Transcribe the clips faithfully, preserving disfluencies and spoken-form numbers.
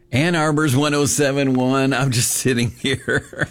Ann Arbor's one oh seven point one. I'm just sitting here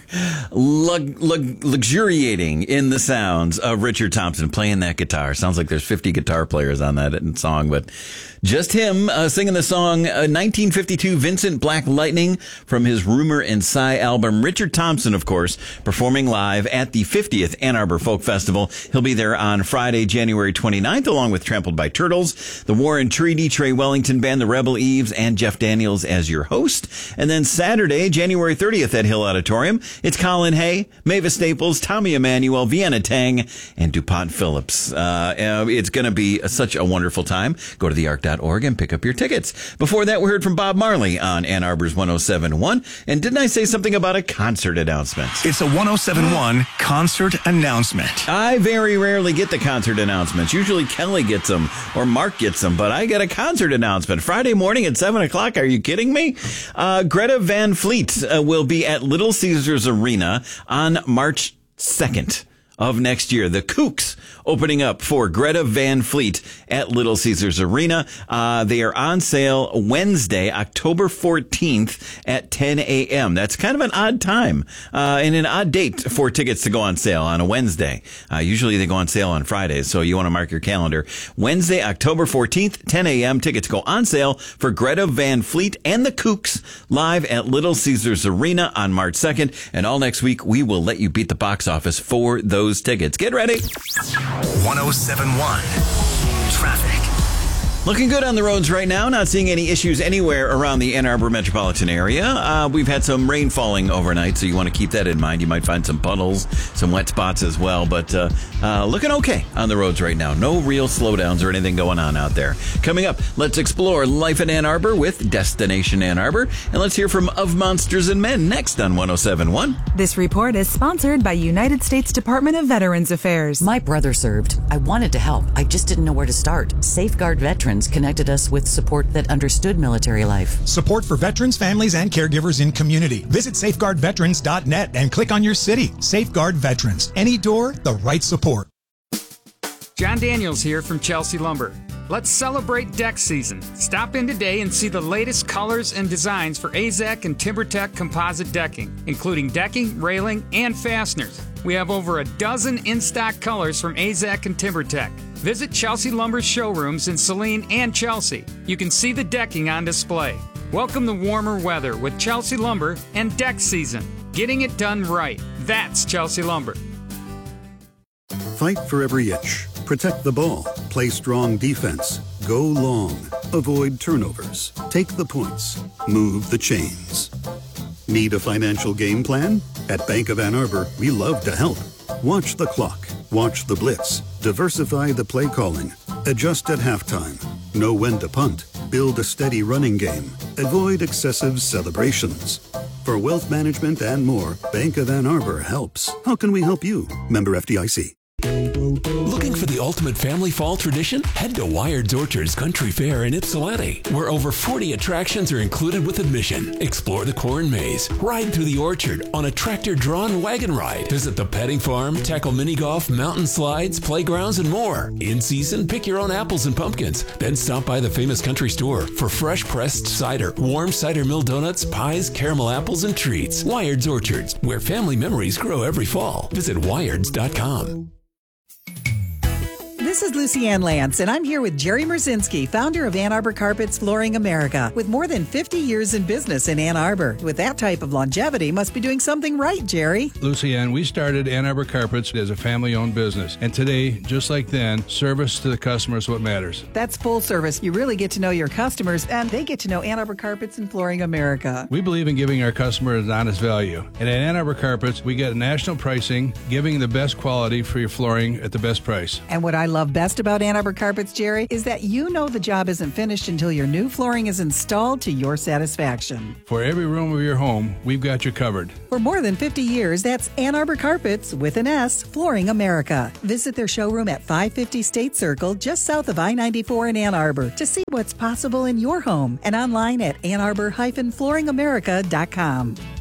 lug, lug, luxuriating in the sounds of Richard Thompson playing that guitar. Sounds like there's fifty guitar players on that song, but just him uh, singing the song uh, nineteen fifty-two Vincent Black Lightning from his Rumor and Sigh album. Richard Thompson, of course, performing live at the fiftieth Ann Arbor Folk Festival. He'll be there on Friday, January twenty-ninth, along with Trampled by Turtles, the War and Treaty, Trey Wellington Band, the Rebel Eves, and Jeff Daniels as your host. And then Saturday, January thirtieth at Hill Auditorium, it's Colin Hay, Mavis Staples, Tommy Emmanuel, Vienna Tang, and DuPont Phillips. Uh, it's going to be such a wonderful time. Go to the arc dot org and pick up your tickets. Before that, we heard from Bob Marley on Ann Arbor's one oh seven point one. And didn't I say something about a concert announcement? It's a one oh seven point one concert announcement. I very rarely get the concert announcements. Usually Kelly gets them or Mark gets them, but I get a concert announcement. Friday morning at seven o'clock. Are you kidding me? Uh, Greta Van Fleet uh, will be at Little Caesars Arena on March second of next year. The Kooks opening up for Greta Van Fleet at Little Caesars Arena. Uh, they are on sale Wednesday, October fourteenth at ten a.m. That's kind of an odd time uh, and an odd date for tickets to go on sale on a Wednesday. Uh, usually they go on sale on Fridays, so you want to mark your calendar. Wednesday, October fourteenth, ten a.m. Tickets go on sale for Greta Van Fleet and the Kooks live at Little Caesars Arena on March second. And all next week, we will let you beat the box office for those tickets. Get ready. one oh seven point one Traffic. Looking good on the roads right now. Not seeing any issues anywhere around the Ann Arbor metropolitan area. Uh, we've had some rain falling overnight, so you want to keep that in mind. You might find some puddles, some wet spots as well, but uh, uh, looking okay on the roads right now. No real slowdowns or anything going on out there. Coming up, let's explore life in Ann Arbor with Destination Ann Arbor, and let's hear from Of Monsters and Men next on one oh seven point one. This report is sponsored by United States Department of Veterans Affairs. My brother served. I wanted to help. I just didn't know where to start. Safeguard Veterans connected us with support that understood military life. Support for veterans, families, and caregivers in community. Visit safeguard veterans dot net and click on your city. Safeguard Veterans. Any door, the right support. John Daniels here from Chelsea Lumber. Let's celebrate deck season. Stop in today and see the latest colors and designs for A Z A C and TimberTech composite decking, including decking, railing, and fasteners. We have over a dozen in-stock colors from A Z A C and TimberTech. Visit Chelsea Lumber's showrooms in Saline and Chelsea. You can see the decking on display. Welcome the warmer weather with Chelsea Lumber and deck season. Getting it done right. That's Chelsea Lumber. Fight for every inch. Protect the ball. Play strong defense. Go long. Avoid turnovers. Take the points. Move the chains. Need a financial game plan? At Bank of Ann Arbor, we love to help. Watch the clock. Watch the blitz. Diversify the play calling. Adjust at halftime. Know when to punt. Build a steady running game. Avoid excessive celebrations. For wealth management and more, Bank of Ann Arbor helps. How can we help you? Member F D I C. Looking for the ultimate family fall tradition? Head to Wired's Orchards Country Fair in Ypsilanti, where over forty attractions are included with admission. Explore the corn maze, ride through the orchard on a tractor-drawn wagon ride, visit the petting farm, tackle mini golf, mountain slides, playgrounds, and more. In season, pick your own apples and pumpkins. Then stop by the famous country store for fresh pressed cider, warm cider mill donuts, pies, caramel apples, and treats. Wired's Orchards, where family memories grow every fall. Visit wireds dot com. This is Lucy Ann Lance, and I'm here with Jerry Merzinski, founder of Ann Arbor Carpets Flooring America. With more than fifty years in business in Ann Arbor, with that type of longevity, must be doing something right, Jerry. Lucy Ann, we started Ann Arbor Carpets as a family-owned business, and today, just like then, service to the customer is what matters. That's full service. You really get to know your customers, and they get to know Ann Arbor Carpets and Flooring America. We believe in giving our customers an honest value, and at Ann Arbor Carpets, we get national pricing, giving the best quality for your flooring at the best price. And what I love best about Ann Arbor Carpets, Jerry, is that you know the job isn't finished until your new flooring is installed to your satisfaction. For every room of your home, we've got you covered. For more than fifty years, that's Ann Arbor Carpets, with an S, Flooring America. Visit their showroom at five fifty State Circle, just south of I ninety-four in Ann Arbor, to see what's possible in your home, and online at ann arbor dash flooring america dot com.